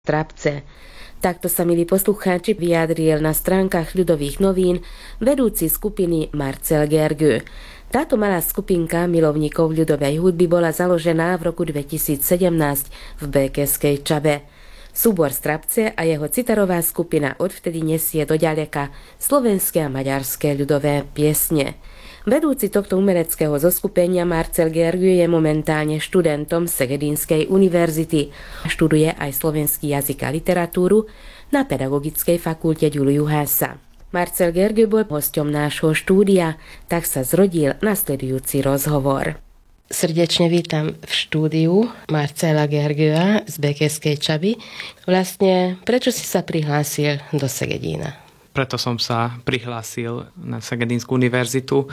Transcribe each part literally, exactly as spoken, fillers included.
Strapce. Takto sa, milí poslucháči, vyjadril na stránkach Ľudových novín vedúci skupiny Marcel Gergő. Táto malá skupinka milovníkov ľudovej hudby bola založená v roku dvetisícsedemnásť v Békeskej Čabe. Súbor Strapce a jeho citarová skupina odvtedy nesie doďaleka slovenské a maďarské ľudové piesne. Vedúci tohto umeleckého zoskupenia Marcel Gergő je momentálne študentom Segedínskej univerzity. Študuje aj slovenský jazyk a literatúru na Pedagogickej fakulte Ďuriu Haasa. Marcel Gergő bol hosťom nášho štúdia, tak sa zrodil nasledujúci rozhovor. Srdečne vítam v štúdiu Marcela Gergőa z Békeskej Čaby. Vlastne, prečo si sa prihlásil do Segedína? Preto som sa prihlásil na Segedínsku univerzitu,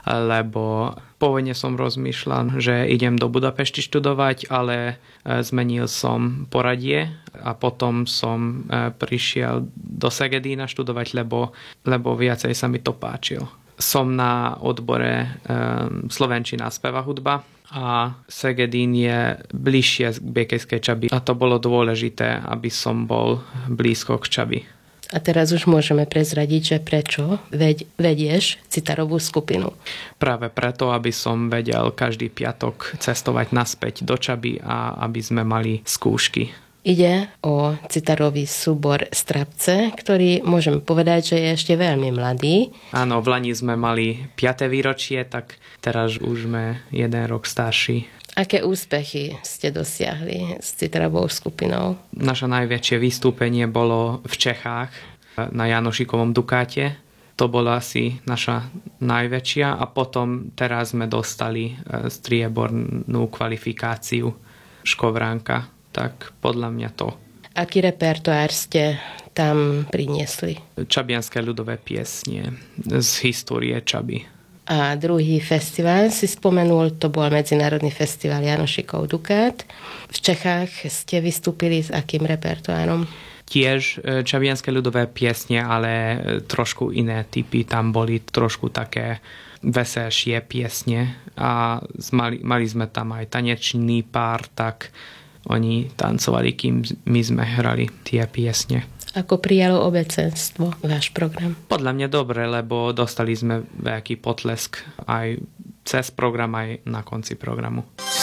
lebo pôvodne som rozmýšľal, že idem do Budapešti študovať, ale zmenil som poradie a potom som prišiel do Segedína študovať, lebo, lebo viacej sa mi to páčilo. Som na odbore slovenčina a speva hudba a Segedín je bližšie k Békeskej Čaby a to bolo dôležité, aby som bol blízko k Čaby. A teraz už môžeme prezradiť, že prečo ved, vedieš citarovú skupinu. Práve preto, aby som vedel každý piatok cestovať naspäť do Čaby a aby sme mali skúšky. Ide o citarový súbor Strapce, ktorý môžeme povedať, že je ešte veľmi mladý. Áno, v Lani sme mali piate výročie, tak teraz už sme jeden rok starší. Aké úspechy ste dosiahli s citarovou skupinou? Naše najväčšie vystúpenie bolo v Čechách na Janošikovom Dukáte. To bola asi naša najväčšia a potom teraz sme dostali striebornú kvalifikáciu Škovránka. Tak podľa mňa to. Aký repertoár ste tam priniesli? Čabianske ľudové piesne z histórie Čaby. A druhý festival si spomenul, to bol Medzinárodný festival Janošikov Dukát. V Čechách ste vystúpili s akým repertoárom? Tiež čabianske ľudové piesne, ale trošku iné typy. Tam boli trošku také veselšie piesne a mali, mali sme tam aj tanečný pár, tak oni tancovali, kým my sme hrali tie piesne. Ako prijalo obecenstvo váš program? Podľa mňa dobre, lebo dostali sme veľký potlesk aj cez program, aj na konci programu.